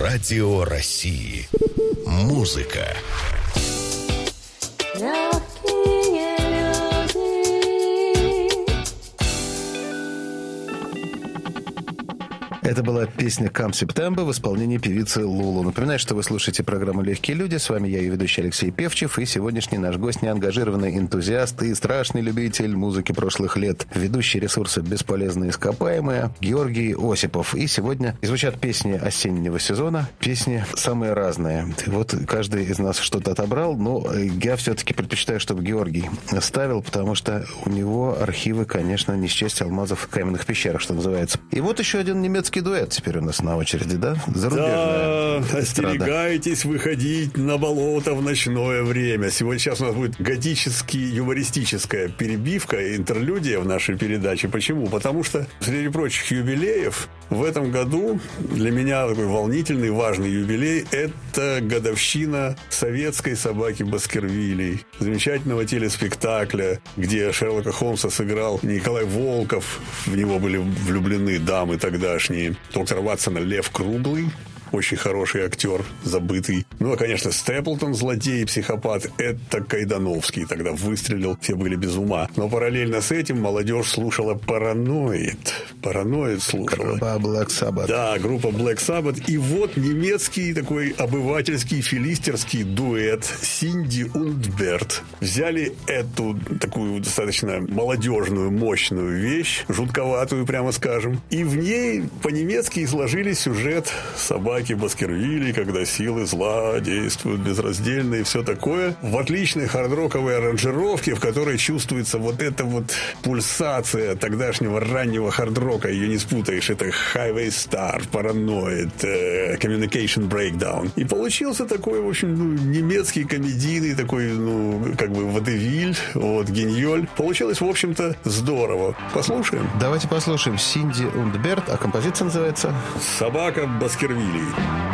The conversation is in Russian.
Радио России. Музыка. Легкие люди. Это была песня «Come September» в исполнении певицы Лулу. Напоминаю, что вы слушаете программу «Легкие люди». С вами я, ее ведущий Алексей Певчев. И сегодняшний наш гость — неангажированный энтузиаст и страшный любитель музыки прошлых лет. Ведущий ресурса «Бесполезные ископаемые» Георгий Осипов. И сегодня звучат песни осеннего сезона. Песни самые разные. Вот каждый из нас что-то отобрал, но я все-таки предпочитаю, чтобы Георгий ставил, потому что у него архивы, конечно, не счесть алмазов в каменных пещерах, что называется. И вот еще один немецкий дуэт теперь у нас на очереди, да? Зарубежная эстрада. Остерегайтесь выходить на болото в ночное время. Сейчас у нас будет готически-юмористическая перебивка, интерлюдия в нашей передаче. Почему? Потому что среди прочих юбилеев в этом году для меня такой волнительный, важный юбилей – это годовщина советской собаки Баскервилей. Замечательного телеспектакля, где Шерлока Холмса сыграл Николай Волков. В него были влюблены дамы тогдашние. Доктор Ватсона Лев Круглый. Очень хороший актер, забытый. Ну, а, конечно, Степлтон, злодей и психопат, это Кайдановский. Тогда выстрелил, все были без ума. Но параллельно с этим молодежь слушала Параноид. Параноид слушала. Группа Black Sabbath. Да, группа Black Sabbath. И вот немецкий такой обывательский филистерский дуэт Синди und Берт взяли эту такую достаточно молодежную, мощную вещь, жутковатую, прямо скажем, и в ней по-немецки изложили сюжет собаки Баскервилей, когда силы зла действуют безраздельно и все такое. В отличной хард-роковой аранжировке, в которой чувствуется вот эта вот пульсация тогдашнего раннего хард-рока. Ее не спутаешь. Это Highway Star, Paranoid, Communication Breakdown. И получился такой, в общем, немецкий комедийный такой, как бы водевиль, вот, гиньоль. Получилось, в общем-то, здорово. Послушаем? Давайте послушаем Синди und Берт, а композиция называется «Собака Баскервилей».